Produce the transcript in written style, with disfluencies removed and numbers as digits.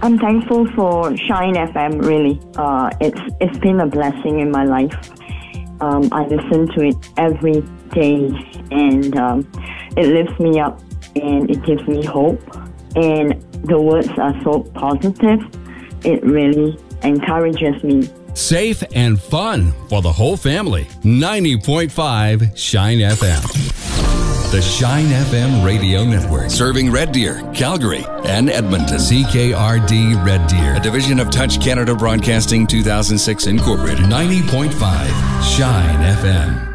I'm thankful for Shine FM, really. It's been a blessing in my life. I listen to it every day, and it lifts me up, and it gives me hope. And the words are so positive. It really encourages me. Safe and fun for the whole family. 90.5 Shine FM. The Shine FM Radio Network. Serving Red Deer, Calgary, and Edmonton. CKRD Red Deer. A division of Touch Canada Broadcasting 2006 Incorporated. 90.5 Shine FM.